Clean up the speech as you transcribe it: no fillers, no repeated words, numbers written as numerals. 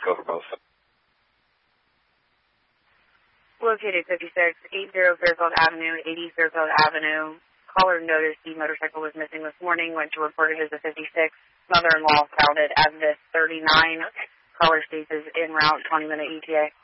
go for both. Located 5680 Fairfield Avenue, 80 Fairfield Avenue. Caller noticed the motorcycle was missing this morning, went to report it as a 56. Mother-in-law found it as this 39. Caller states is en route, 20-minute ETA.